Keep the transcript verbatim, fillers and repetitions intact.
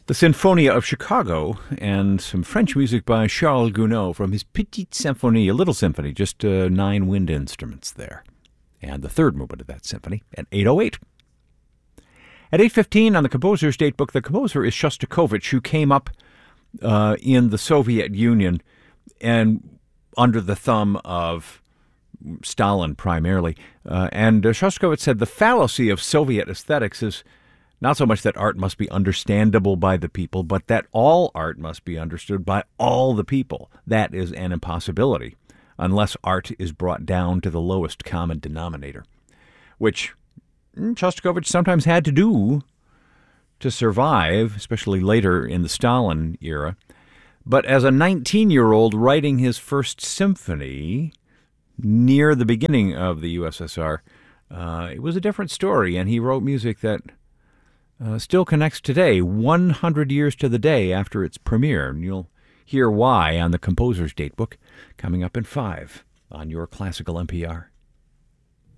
The Sinfonia of Chicago, and some French music by Charles Gounod from his Petite Symphonie, a little symphony, just uh, nine wind instruments there. And the third movement of that symphony at eight oh eight. At eight fifteen on the composer's date book, the composer is Shostakovich, who came up uh, in the Soviet Union and under the thumb of Stalin primarily. Uh, and uh, Shostakovich said the fallacy of Soviet aesthetics is not so much that art must be understandable by the people, but that all art must be understood by all the people. That is an impossibility, unless art is brought down to the lowest common denominator, which Shostakovich sometimes had to do to survive, especially later in the Stalin era. But as a nineteen-year-old writing his first symphony near the beginning of the U S S R, uh, it was a different story, and he wrote music that Uh, still connects today, one hundred years to the day after its premiere. And you'll hear why on the composer's date book coming up in five on your Classical N P R.